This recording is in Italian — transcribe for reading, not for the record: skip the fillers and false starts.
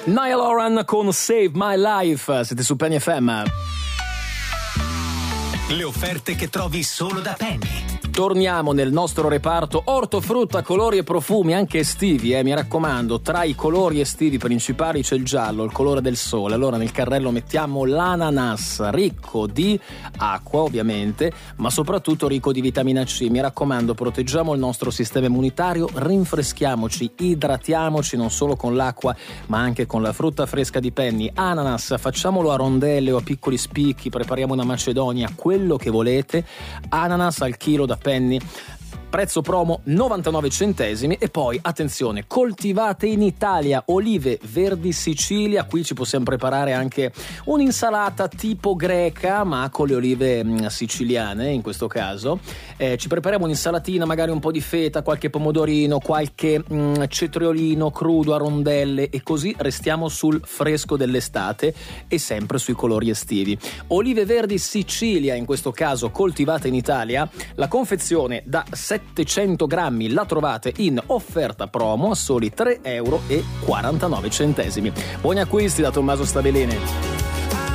Niall Horan con Save My Life, siete su Penny FM. Le offerte che trovi solo da Penny. Torniamo nel nostro reparto ortofrutta, colori e profumi anche estivi, mi raccomando. Tra i colori estivi principali c'è il giallo, il colore del sole. Allora nel carrello mettiamo l'ananas, ricco di acqua ovviamente, ma soprattutto ricco di vitamina C. Mi raccomando, proteggiamo il nostro sistema immunitario, rinfreschiamoci, idratiamoci non solo con l'acqua ma anche con la frutta fresca di Penny. Ananas, facciamolo a rondelle o a piccoli spicchi, prepariamo una macedonia, quello che volete. Ananas al chilo da Penny, prezzo promo 99 centesimi. E poi attenzione, coltivate in Italia, olive verdi Sicilia. Qui ci possiamo preparare anche un'insalata tipo greca ma con le olive siciliane in questo caso. Ci prepariamo un'insalatina, magari un po' di feta, qualche pomodorino, qualche cetriolino crudo a rondelle, e così restiamo sul fresco dell'estate e sempre sui colori estivi. Olive verdi Sicilia, in questo caso coltivate in Italia. La confezione da 700 grammi la trovate in offerta promo a soli €3,49. Buoni acquisti da Tommaso Stabellini.